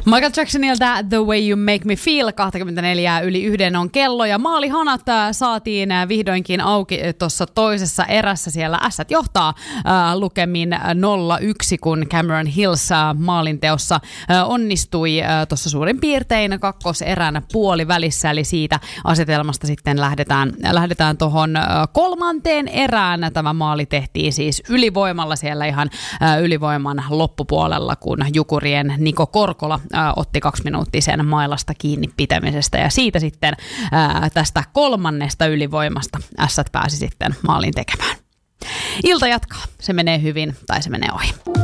Michael Jacksonilta The Way You Make Me Feel, 24 yli 1 on kello ja maalihanat saatiin vihdoinkin auki tuossa toisessa erässä. Siellä Ässät johtaa lukemin 0-1, kun Cameron Hills maalinteossa onnistui tuossa suurin piirtein kakkoserän puolivälissä, eli siitä asetelmasta sitten lähdetään tuohon kolmanteen erään. Tämä maali tehtiin siis ylivoimalla siellä ihan ylivoiman loppupuolella, kun Jukurien Niko Korkola otti 2 minuuttia sen mailasta kiinni pitämisestä ja siitä sitten tästä kolmannesta ylivoimasta Ässät pääsi sitten maalin tekemään. Ilta jatkaa. Se menee hyvin tai se menee ohi.